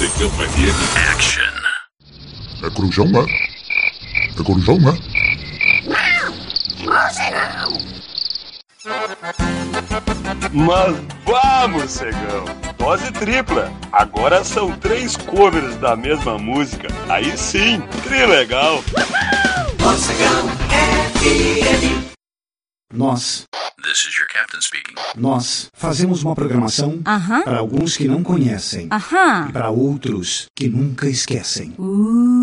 Morcegão FM. Action. É corujão, é? É corujão, é? Mas vamos, cegão! Dose tripla! Agora são 3 covers da mesma música. Aí sim, trilegal! Morcegão FM. This is your captain speaking. Nós fazemos uma programação para alguns que não conhecem e para outros que nunca esquecem.